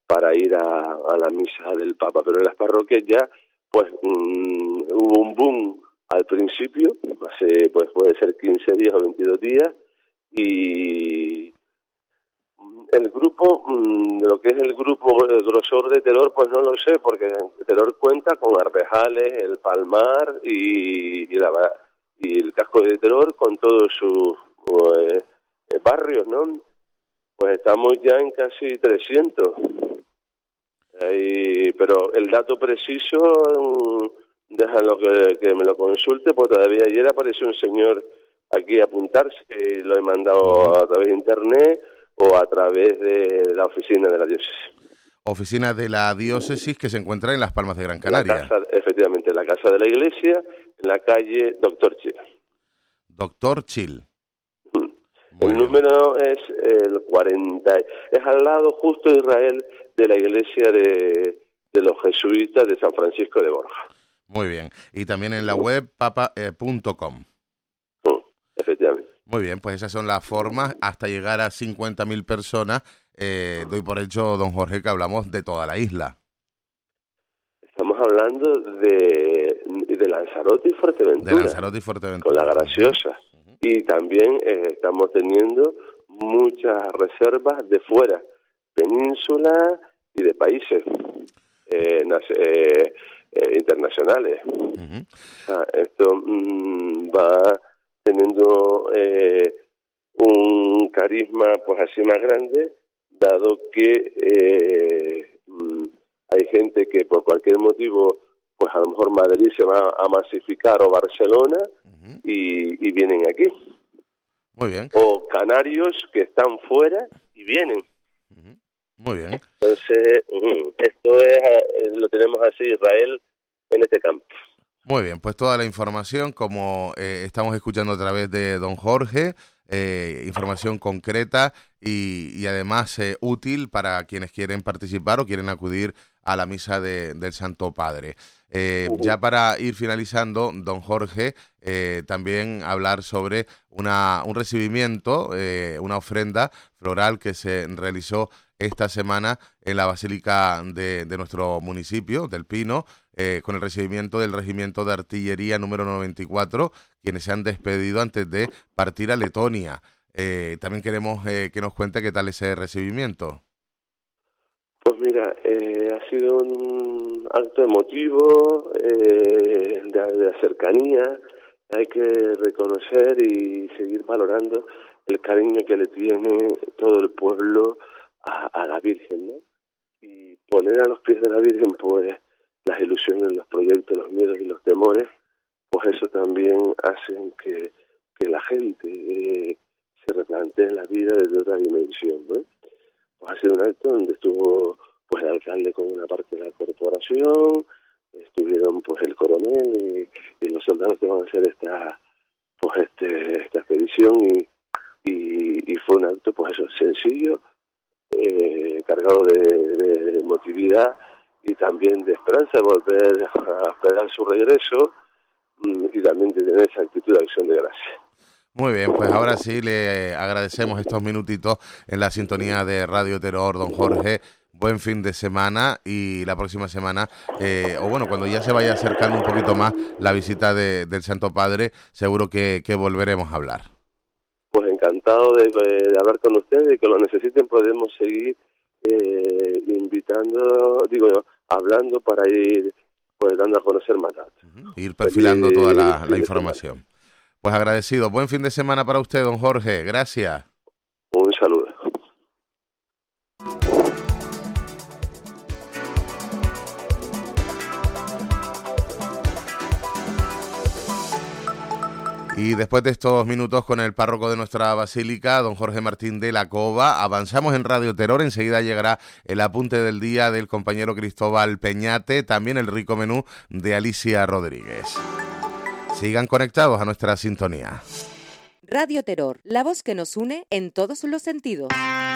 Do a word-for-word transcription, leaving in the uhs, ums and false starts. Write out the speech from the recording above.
para ir a, a la misa del Papa. Pero en las parroquias ya, pues, um, hubo un boom al principio, hace, pues puede ser quince días o veintidós días, y el grupo, lo que es el grupo, el grosor de Teror, pues no lo sé, porque Teror cuenta con Arvejales, el Palmar y, y, la, y el casco de Teror con todos sus pues, barrios, ¿no? Pues estamos ya en casi trescientos. Ahí, pero el dato preciso, déjalo que, que me lo consulte, porque todavía ayer apareció un señor aquí a apuntarse, y lo he mandado a través de internet o a través de la oficina de la diócesis. Oficina de la diócesis que se encuentra en Las Palmas de Gran Canaria. La casa, efectivamente, la casa de la iglesia, en la calle Doctor Chil. Doctor Chil. Mm. El número es el cuarenta, es al lado justo de Israel de la iglesia de, de los jesuitas de San Francisco de Borja. Muy bien. Y también en la web papa punto com. Mm, efectivamente. Muy bien, pues esas son las formas hasta llegar a cincuenta mil personas. Eh, doy por hecho, don Jorge, que hablamos de toda la isla. Estamos hablando de, de Lanzarote y Fuerteventura. De Lanzarote y Fuerteventura. Con la Graciosa. Uh-huh. Y también eh, estamos teniendo muchas reservas de fuera, península y de países eh, eh, eh, internacionales. Uh-huh. O sea, esto mmm, va teniendo eh, un carisma pues así más grande, dado que eh, mmm, hay gente que por cualquier motivo, pues a lo mejor Madrid se va a masificar o Barcelona uh-huh. y, y vienen aquí. Muy bien. O canarios que están fuera y vienen. Uh-huh. Muy bien. Entonces, uh, esto es lo tenemos así, Israel en este campo. Muy bien, pues toda la información, como eh, estamos escuchando a través de don Jorge, eh, información concreta y, y además eh, útil para quienes quieren participar o quieren acudir a la misa de, del Santo Padre. Eh, uh-huh. Ya para ir finalizando, don Jorge, eh, también hablar sobre una, un recibimiento, eh, una ofrenda floral que se realizó esta semana en la Basílica de, de nuestro municipio, del Pino, eh, con el recibimiento del Regimiento de Artillería número noventa y cuatro, quienes se han despedido antes de partir a Letonia. Eh, también queremos eh, que nos cuente qué tal ese recibimiento. Pues mira, eh, ha sido un acto emotivo, eh, de, de cercanía. Hay que reconocer y seguir valorando el cariño que le tiene todo el pueblo a, a la Virgen, ¿no? Y poner a los pies de la Virgen, pues, las ilusiones, los proyectos, los miedos y los temores, pues eso también hacen que, que la gente eh, se replantee la vida desde otra dimensión, ¿no? Pues ha sido un acto donde estuvo pues el alcalde con una parte de la corporación, estuvieron pues el coronel y, y los soldados que van a hacer esta pues este esta expedición y, y, y fue un acto pues eso sencillo, eh, cargado de, de, de emotividad y también de esperanza de volver a esperar su regreso y también de tener esa actitud de acción de gracia. Muy bien, pues ahora sí le agradecemos estos minutitos en la sintonía de Radio Terror, don Jorge. Buen fin de semana y la próxima semana, eh, o bueno, cuando ya se vaya acercando un poquito más la visita de, del Santo Padre, seguro que, que volveremos a hablar. Pues encantado de, de hablar con ustedes y que lo necesiten podemos seguir eh, invitando, digo, hablando para ir pues dando a conocer más datos. Uh-huh. Ir perfilando toda la, la información. Pues agradecido. Buen fin de semana para usted, don Jorge. Gracias. Un saludo. Y después de estos minutos con el párroco de nuestra basílica, don Jorge Martín de la Cova, avanzamos en Radio Terror. Enseguida llegará el apunte del día del compañero Cristóbal Peñate, también el rico menú de Alicia Rodríguez. Sigan conectados a nuestra sintonía. Radio Terror, la voz que nos une en todos los sentidos.